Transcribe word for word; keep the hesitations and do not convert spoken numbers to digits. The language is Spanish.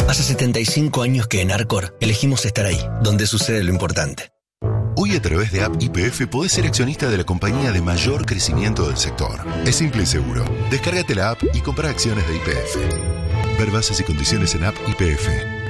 Hace setenta y cinco años que en Arcor elegimos estar ahí, donde sucede lo importante. Hoy a través de App Y P F podés ser accionista de la compañía de mayor crecimiento del sector. Es simple y seguro. Descárgate la app y compra acciones de Y P F. Ver bases y condiciones en App Y P F.